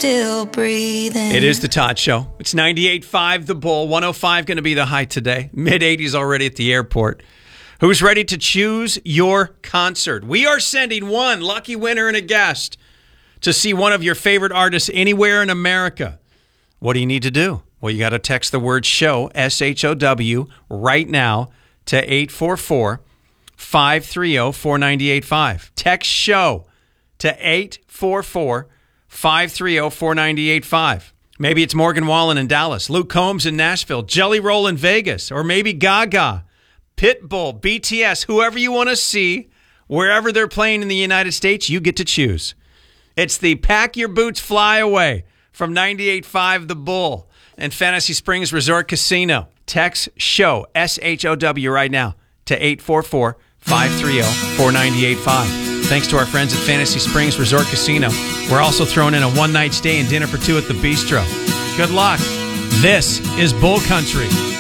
still breathing. It is the Todd Show. It's 98.5 The Bull. 105 going to be the high today. Mid-80s already at the airport. Who's ready to choose your concert? We are sending one lucky winner and a guest to see one of your favorite artists anywhere in America. What do you need to do? Well, you got to text the word SHOW, S-H-O-W, right now to 844-530-4985. Text SHOW to 844-530-4985. Maybe it's Morgan Wallen in Dallas, Luke Combs in Nashville, Jelly Roll in Vegas, or maybe Gaga, Pitbull, BTS, whoever you want to see, wherever they're playing in the United States, you get to choose. It's the Pack Your Boots, Fly Away from 98.5 The Bull and Fantasy Springs Resort Casino. Text SHOW, S-H-O-W, right now to 844-530-4985. Thanks to our friends at Fantasy Springs Resort Casino. We're also throwing in a one-night stay and dinner for two at the Bistro. Good luck. This is Bull Country.